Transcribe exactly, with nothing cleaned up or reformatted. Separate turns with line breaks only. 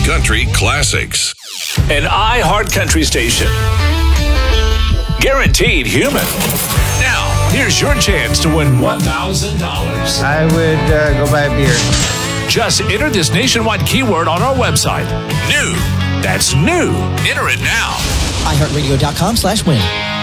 Country classics.
An iHeart Country station. Guaranteed human. Now, here's your chance to win one thousand dollars.
I would uh, go buy a beer.
Just enter this nationwide keyword on our website. New. That's new. Enter it now.
iHeartRadio.com slash win.